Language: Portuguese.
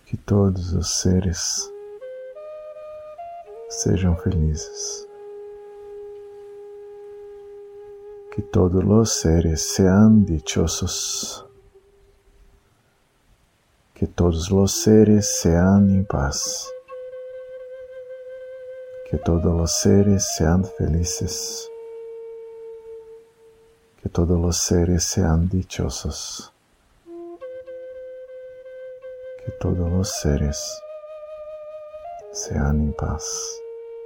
Que todos os seres sejam felizes. Que todos os seres sean dichosos. Que todos os seres sean en paz. Que todos os seres sean felices. Que todos os seres sean dichosos. Que todos os seres sean en paz.